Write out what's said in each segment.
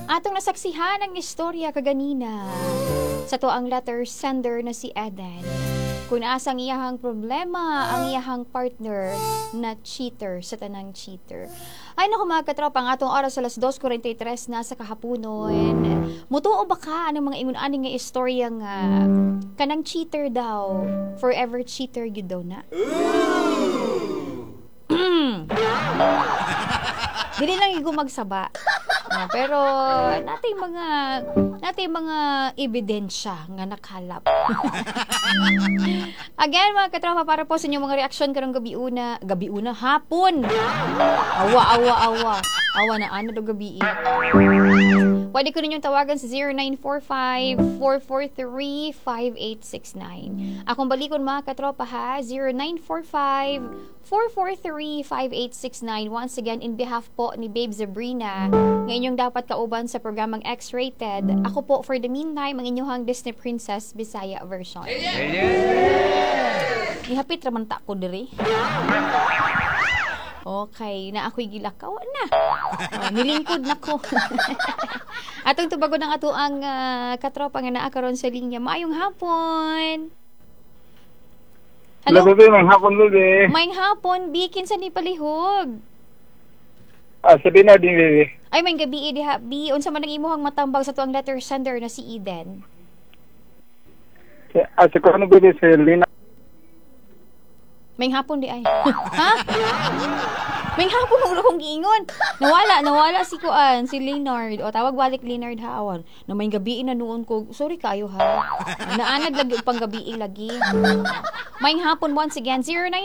Atong nasaksihan ang istorya kaganina sa to ang letter sender na si Eden. Kung asang iyahang problema ang iyahang partner na cheater sa tanang cheater. Ay naku mga katropa, ang atong oras alas 2:43 na sa kahaponon. Mutuo ba ka anong mga ingon-aning nga istorya nga kanang cheater daw, forever cheater yun daw na? Dili lang igo magsaba. Pero nating mga ebidensya nga nakalap. Again mga katropa, para po sa inyong mga reaksyon karong gabi una, hapon. Awa na ano do gabi. Pwede ko ninyong tawagan sa 0945-443-5869. Akong balikon mga katropa ha, 0945-443-5869. Once again, in behalf po ni Babe Zabrina, nga inyong dapat kauban sa programang X-Rated. Ako po, for the meantime, ang inyong Disney Princess Bisaya version. Ihapit raman ta ko diri. Okay, na ako'y gilakaw na. Nilingkod na ko. Atong tubago ng ato ang katropa nga naa karon sa linya. Maayong hapon. Hello? Maayong hapon, Luli. Maayong hapon, bikin sa ni palihog. Sabi na din, Luli. Ay, may gabi, diha. Unsa man ang imuhang matambag sa tuang letter sender na si Eden? Sa kung ano, Luli, si Lina. May hapon di ay. Ha? May hapon mo kong giingon. Nawala si Kuan, si Leonard. O tawag balik Leonard haawon. Na may gabi na noon ko. Sorry kayo ha. Naanad lagi pang gabi lagi. May hapon once again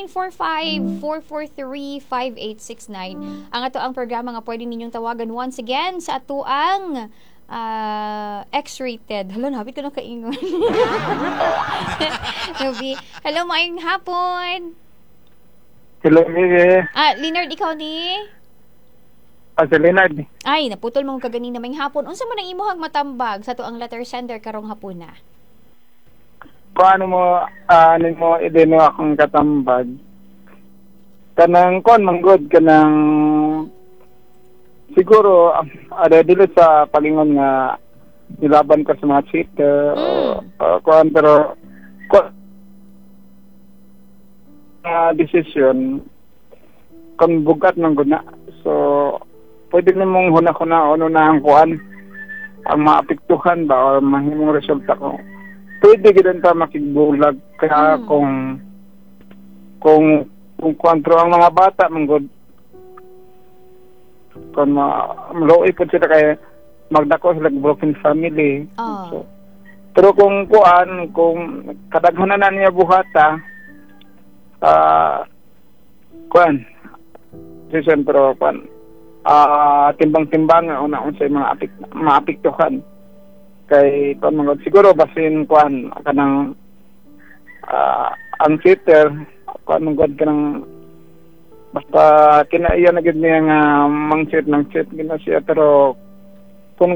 0945-443-5869. Ang ato ang programa nga pwede ninyong tawagan once again sa ato ang X-Rated. Hello, nabit ko na kaingon. Hello, maayong hapon. Hello, Luli. Leonard, ikaw ni? Si Leonard. Ay, naputol mo kaganina may hapon. Unsa man ang imuhang matambag sa to ang letter sender karong hapon na? Paano mo, ideno akong katambag? Kanang kon manggod, kanang siguro, dito sa palingon nga nilaban ka sa mga cheater, pero decision, kung bugat ng guna. So, pwede namang huna-huna ano na ang kuhan, ang maapektuhan ba, o mahimong resulta ko. Pwede ganun pa makigbulag, kaya kung kontro ang mga bata, manggod, kung maluoy po sila kaya magdako sila broken family. So, pero kung kadaghanan na niya buhata, pero timbang-timbang una sa mga maapektuhan kay siguro basin kanang ang cheater manggod kanang basta kinaiya na gid niya nga mang-cheat gina siya, pero kung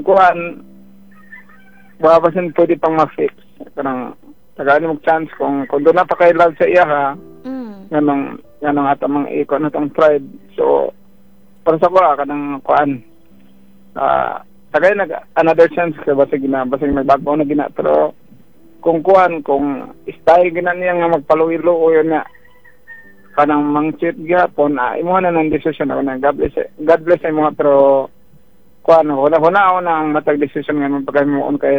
babasin pwede pang ma-fix kanang tagani mo chance kung doon na pa kay love sa iya ha. Ganong ata mang ikon atong pride. So para sa kanang tagay another chance kay basig nagbago na gina, pero kung style gina niya nga magpaluwilo o yun na kanang mang-cheat gyapon, imo na ng decision ako na God bless ay mga, pero huna ang matag decision nga pagkay mo kay